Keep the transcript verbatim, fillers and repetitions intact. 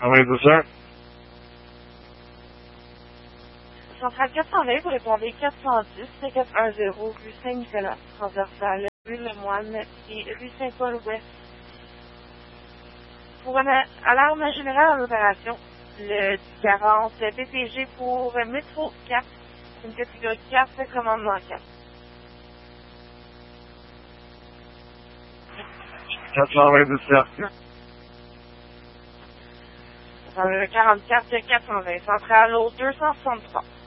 Oui, c'est ça. Centrale quatre cent vingt, vous répondez quatre cent dix, cinq cent dix, rue Saint-Nicolas, transversale, rue Lemoine et rue Saint-Paul-Ouest. Pour une alarme générale en opération, le quarante P P G pour métro quatre, une catégorie quatre, commandement quatre. quatre cent vingt-sept. Dans le quarante-quatre quatre cent vingt, centrale au deux cent soixante-trois.